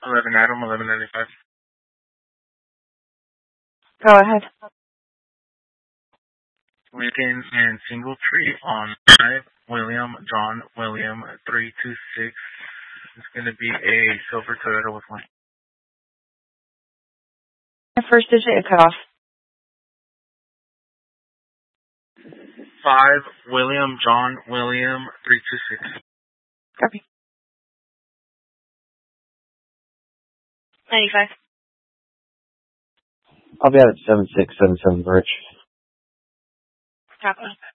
11 Adam, 1195. Go ahead. Lincoln and Single Tree on 5, William, John, William, 326. It's going to be a silver Toyota with one. The first digit cut off. 5, William, John, William, 326. Copy. 95. I'll be out at 7677 Birch. Copy.